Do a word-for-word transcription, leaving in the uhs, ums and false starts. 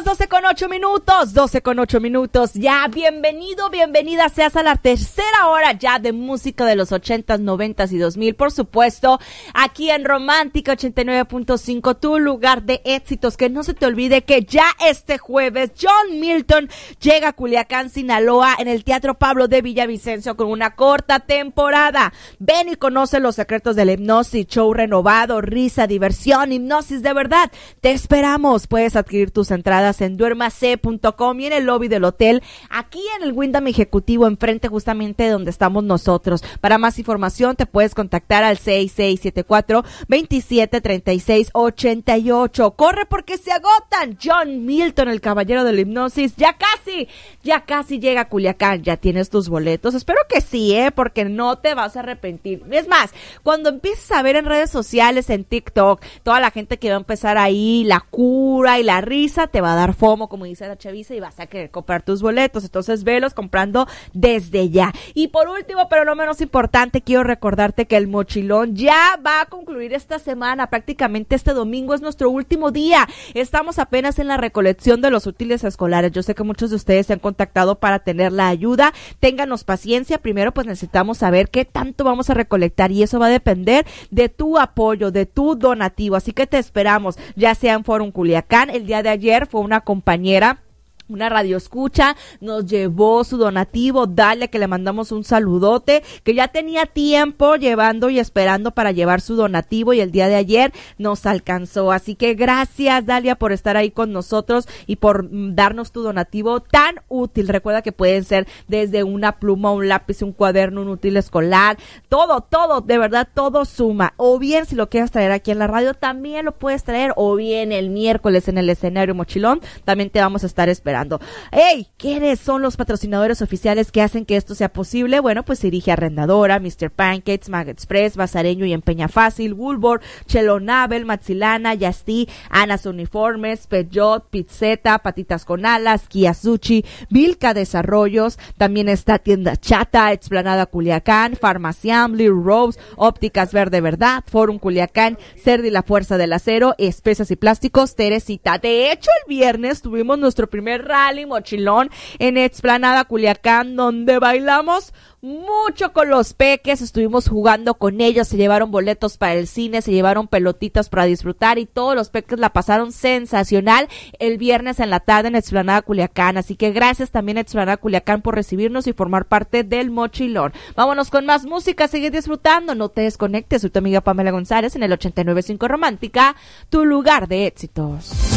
doce con ocho minutos, doce con ocho minutos. Ya, bienvenido, bienvenida seas a la tercera hora ya de música de los ochentas, noventas y dos mil, por supuesto, aquí en Romántica ochenta y nueve punto cinco, tu lugar de éxitos. Que no se te olvide que ya este jueves John Milton llega a Culiacán, Sinaloa, en el Teatro Pablo de Villavicencio con una corta temporada. Ven y conoce los secretos de la hipnosis, show renovado, risa, diversión, hipnosis de verdad. Te esperamos. Puedes adquirir tus entradas en duermase punto com y en el lobby del hotel, aquí en el Wyndham Ejecutivo, enfrente justamente de donde estamos nosotros. Para más información te puedes contactar al seis seis siete cuatro, veintisiete, treinta y seis, ochenta y ocho. Corre porque se agotan. John Milton, el caballero de la hipnosis, ya casi, ya casi llega a Culiacán. ¿Ya tienes tus boletos? Espero que sí, ¿eh? Porque no te vas a arrepentir. Es más, cuando empieces a ver en redes sociales, en TikTok, toda la gente que va a empezar ahí, la cura y la risa, te va a dar fomo, como dice la chaviza, y vas a querer comprar tus boletos. Entonces velos comprando desde ya. Y por último, pero no menos importante, quiero recordarte que el mochilón ya va a concluir esta semana. Prácticamente este domingo es nuestro último día. Estamos apenas en la recolección de los útiles escolares. Yo sé que muchos de ustedes se han contactado para tener la ayuda. Ténganos paciencia. Primero, pues necesitamos saber qué tanto vamos a recolectar, y eso va a depender de tu apoyo, de tu donativo. Así que te esperamos, ya sea en Forum Culiacán. El día de ayer fue una compañera, una radio escucha, nos llevó su donativo, Dalia, que le mandamos un saludote, que ya tenía tiempo llevando y esperando para llevar su donativo, y el día de ayer nos alcanzó. Así que gracias, Dalia, por estar ahí con nosotros y por darnos tu donativo tan útil. Recuerda que pueden ser desde una pluma, un lápiz, un cuaderno, un útil escolar, todo, todo, de verdad, todo suma. O bien, si lo quieres traer aquí en la radio, también lo puedes traer, o bien el miércoles en el escenario Mochilón, también te vamos a estar esperando. Hey, ¿quiénes son los patrocinadores oficiales que hacen que esto sea posible? Bueno, pues Dirige Arrendadora, mister Pancakes, Mag Express, Bazareño y Empeña Fácil, Woolworth, Chelo Nabel, Maxilana, Yasti, Anas Uniformes, Peugeot, Pizzeta, Patitas con Alas, Kiasuchi, Vilca Desarrollos, también está Tienda Chata, Explanada Culiacán, Farmaciam, Little Rose, Ópticas Verde Verdad, Forum Culiacán, Cerdi La Fuerza del Acero, Especias y Plásticos, Teresita. De hecho, el viernes tuvimos nuestro primer rally mochilón en Explanada Culiacán, donde bailamos mucho con los peques, estuvimos jugando con ellos, se llevaron boletos para el cine, se llevaron pelotitas para disfrutar, y todos los peques la pasaron sensacional el viernes en la tarde en Explanada Culiacán. Así que gracias también a Explanada Culiacán por recibirnos y formar parte del mochilón. Vámonos con más música, sigue disfrutando, no te desconectes. Soy tu amiga Pamela González en el ochenta y nueve punto cinco Romántica, tu lugar de éxitos.